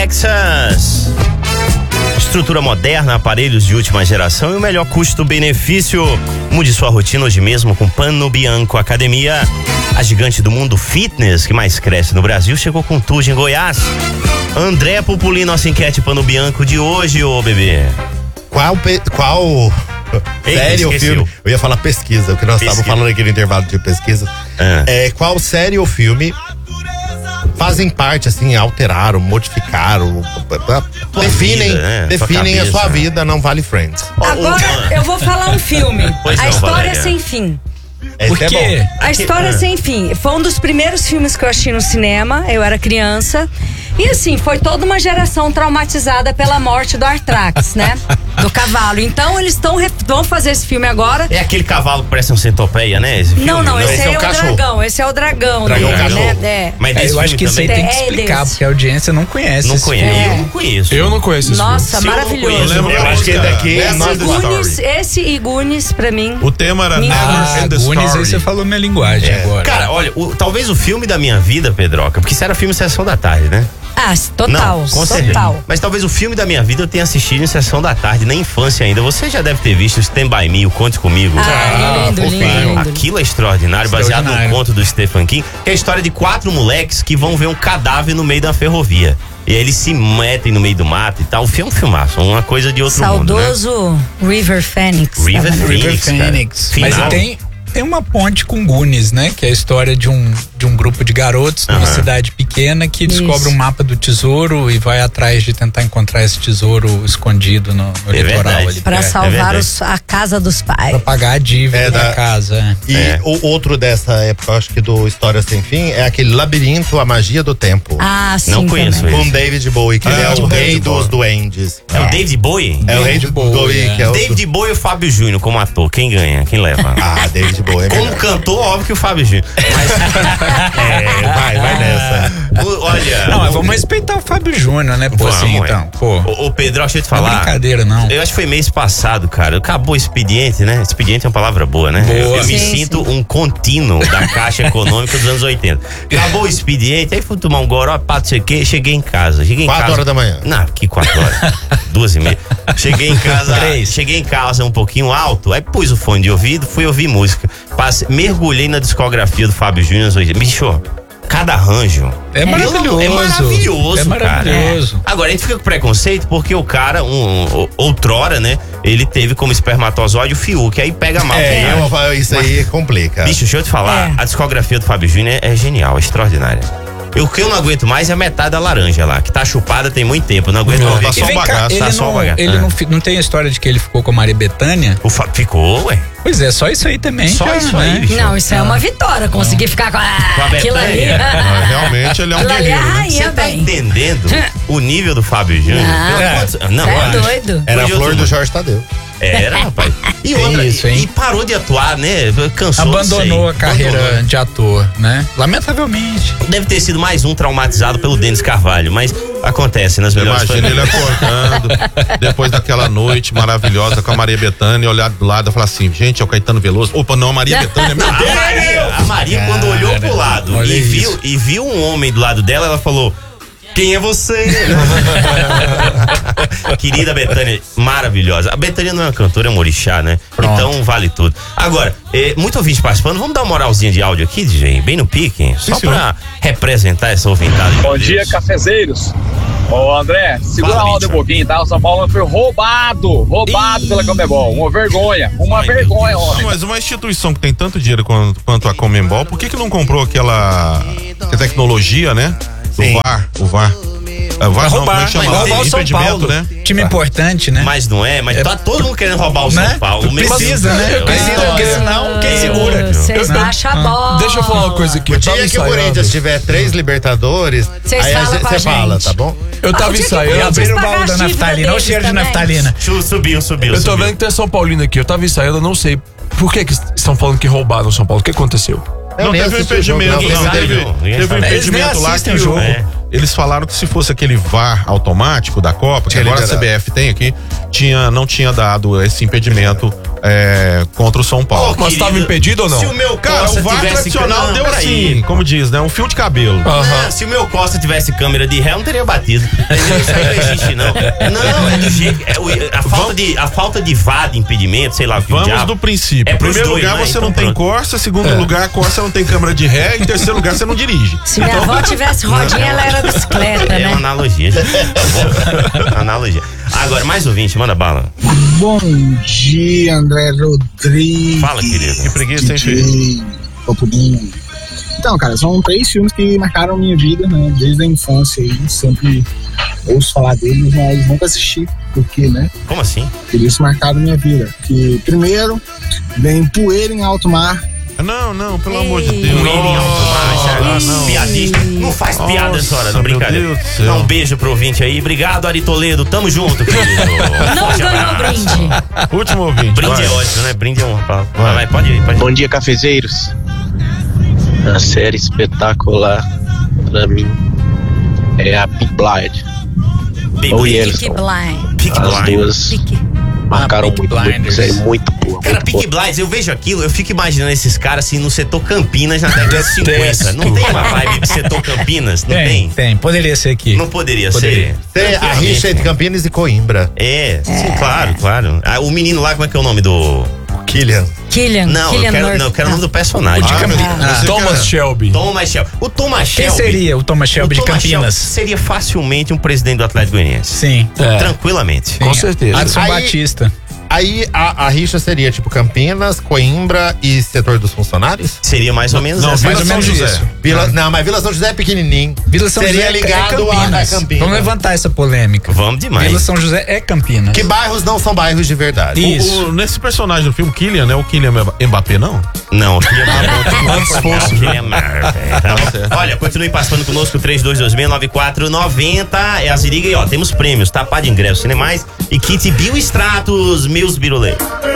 Texas. Estrutura moderna, aparelhos de última geração e o melhor custo-benefício. Mude sua rotina hoje mesmo com Pano Bianco Academia. A gigante do mundo fitness que mais cresce no Brasil chegou com Tuja em Goiás. André Pupuli, nossa enquete Pano Bianco de hoje, ô bebê. Qual série ou filme? Eu ia falar pesquisa, o que nós estávamos falando aqui no intervalo de pesquisa. Qual série ou filme fazem parte, assim, alteraram, modificaram, definem a sua vida, não vale Friends. Agora eu vou falar um filme. A História Sem Fim. Por quê? A História Sem Fim. Foi um dos primeiros filmes que eu assisti no cinema. Eu era criança. E assim, foi toda uma geração traumatizada pela morte do Artrax, né? Do cavalo. Então eles vão fazer esse filme agora. É aquele cavalo que parece um centopeia, né? Esse filme? Não, esse é o dragão. Esse é o dragão. Dragão dele, né? Mas eu acho que isso aí tem que explicar, porque a audiência não conhece. Não conhece. Eu não conheço. Eu não conheço esse Nossa, maravilhoso. Eu acho que ele daqui é Esse e Goonies, pra mim. O tema era Never End the Goonies, Story. aí você falou minha linguagem agora. Cara, olha, talvez o filme da minha vida, Pedroca, porque isso era filme Sessão da Tarde, né? Ah, total. Não, com certeza. Total. Mas talvez o filme da minha vida eu tenha assistido em Sessão da Tarde, na infância ainda. Você já deve ter visto Stand By Me, o Conte Comigo. Lindo. Aquilo é extraordinário, baseado no conto do Stephen King, que é a história de 4 moleques que vão ver um cadáver no meio da ferrovia. E aí eles se metem no meio do mato e tal. O filme é um filmaço, uma coisa de outro mundo, né? Saudoso River Phoenix. River Phoenix. Mas tem uma ponte com Goonies, né? Que é a história de um grupo de garotos numa cidade pequena que descobre um mapa do tesouro e vai atrás de tentar encontrar esse tesouro escondido no litoral ali. Pra salvar a casa dos pais. Pra pagar a dívida da casa. E o outro dessa época, acho que do História Sem Fim, é aquele Labirinto, a Magia do Tempo. Ah, sim. Não conheço também. Com David Bowie, que ele é o rei dos duendes. É o David Bowie? É o rei de Bowie, que é o... David Bowie e o Fábio Júnior como ator. Quem ganha? Quem leva? David Bowie é Como melhor. cantor, óbvio que o Fábio Júnior. Vai nessa. Olha. Não, mas vamos respeitar o Fábio Júnior, né? Pô, assim, então. Pô. Ô Pedro, deixa eu te falar. Não é brincadeira, não. Eu acho que foi mês passado, cara. Acabou o expediente, né? Expediente é uma palavra boa, né? Boa. Eu me sinto um contínuo da Caixa Econômica dos anos 80. Acabou o expediente, aí fui tomar um goró, pato, sei o quê, cheguei em casa. 4 horas da manhã. Não, que 4 horas? 2h30. Cheguei em casa um pouquinho alto, aí pus o fone de ouvido, fui ouvir música. Mergulhei na discografia do Fábio Júnior. Bicho, cada arranjo é maravilhoso. É maravilhoso, maravilhoso. Cara. Agora, a gente fica com preconceito porque o cara, outrora, né? Ele teve como espermatozoide o Fiuk, aí pega mal. Isso aí complica. Bicho, deixa eu te falar, a discografia do Fábio Júnior é genial, é extraordinária. O que eu não aguento mais é a metade da laranja lá, que tá chupada tem muito tempo. Não aguento mais. Ele não tem a história de que ele ficou com a Maria Bethânia? Ficou, ué. Pois é, só isso aí também. Só isso aí, bicho. Não, isso é uma vitória, conseguir ficar com aquilo ali. Realmente ele é um guerreiro, né? Você tá entendendo o nível do Fábio Júnior? Não, é doido. Era a flor do Jorge Tadeu. Era, rapaz. E outra, e parou de atuar, né? Cansou. Abandonou a carreira de ator, né? Lamentavelmente. Deve ter sido mais um traumatizado pelo Denis Carvalho, mas acontece nas melhores famílias. Imagina ele acordando depois daquela noite maravilhosa com a Maria Bethânia, olhar do lado e falar assim, gente, é o Caetano Veloso. Opa, não, a Maria Bethânia, meu Deus! A Maria, quando olhou pro lado e viu um homem do lado dela, ela falou: quem é você? Querida Bethânia, maravilhosa. A Bethânia não é uma cantora, é um orixá, né? Pronto. Então vale tudo. Agora, muito ouvinte participando, vamos dar uma moralzinha de áudio aqui, DJ, bem no pique, só pra representar essa ouvintada. Bom dia, cafezeiros. Ô André, segura a onda um pouquinho, tá? O São Paulo foi roubado pela Conmebol. Uma vergonha ontem. Mas uma instituição que tem tanto dinheiro quanto a Conmebol, por que não comprou aquela tecnologia, né? O VAR. Vai roubar o São Paulo, né? Time importante, né? Mas não é, mas tá todo mundo querendo roubar o São Paulo. Precisa, né? Precisa, porque senão quem segura? Vocês acham a bola. Deixa eu falar uma coisa aqui. O dia que o Corinthians tiver 3 Libertadores, aí você fala, tá bom? Eu tava ensaiando. Abrir o baú da naftalina, olha o cheiro de naftalina. Subiu. Eu tô vendo que tem São Paulino aqui, eu tava ensaiando, eu não sei por que estão falando que roubaram o São Paulo, o que aconteceu? Não teve um impedimento, teve um impedimento lá que o jogo. Eles falaram que se fosse aquele VAR automático da Copa, que agora a CBF tem aqui, não tinha dado esse impedimento contra o São Paulo. Mas estava impedido ou não? Se o meu Cara, Costa o VAR tivesse tradicional deu assim, como diz, né? Um fio de cabelo. Se o meu Costa tivesse câmera de ré, eu não teria batido. Entendeu? Isso aí não existe, não. Não, é do jeito. A falta de VAR, de impedimento, sei lá o que. Vamos do princípio. Em primeiro lugar, você não tem Corsa. Segundo lugar, Corsa não tem câmera de ré. Em terceiro lugar, você não dirige. Se minha avó tivesse rodinha, ela era bicicleta, né? É uma analogia. Analogia. Agora, mais ouvinte, manda bala. Bom dia, André Rodrigues. Fala, querido. Que preguiça, hein, filho? Popudinho. Então, cara, são 3 filmes que marcaram minha vida, né? Desde a infância aí, sempre ouço falar deles, mas nunca assisti. Por quê, né? Como assim? Por isso marcaram minha vida. Que primeiro vem Poeira em Alto Mar. Não, pelo amor de Deus. Piadista. Não faz piada essa hora, não, brincadeira. Dá um beijo pro ouvinte aí. Obrigado, Ari Toledo. Tamo junto, querido. Não ganhou brinde. Último ouvinte. Brinde é ótimo, né? Brinde é uma palavra. Vai, pode ir. Bom dia, cafezeiros. A série espetacular pra mim é a Peaky Blinders. Peaky Blinders. As duas marcaram muito, é muito boa. Cara, Peaky Blinders, eu vejo aquilo, eu fico imaginando esses caras assim no setor Campinas na década de 50. Não tem uma vibe de setor Campinas? Não tem? Tem, poderia ser aqui. Não poderia ser? Tem a rixa entre Campinas e Coimbra. Sim, claro. O menino lá, como é que é o nome do... Killian. Não, eu quero o nome do personagem. Thomas Shelby. O Thomas Shelby. Quem seria o Thomas Shelby de Campinas? Seria facilmente um presidente do Atlético Goianiense. Sim. Tranquilamente. Com certeza. Adson Batista. Aí a rixa seria tipo Campinas, Coimbra e setor dos funcionários? Seria mais ou menos essa. Mais ou menos isso. Não, mas Vila São José é pequenininho. Vila São seria José ligado a Campinas. Campinas. Vamos levantar essa polêmica. Vamos demais. Vila São José é Campinas. Que bairros não são bairros de verdade? Isso. Nesse personagem do filme, Killian, né? O Kylian Mbappé, não? Não, Kylian Mbappé. Olha, continue participando conosco, 32269490. É a Ziriga e ó, temos prêmios, tá? Pá de ingresso, Cinemais e kit Biostratos, meus birulê.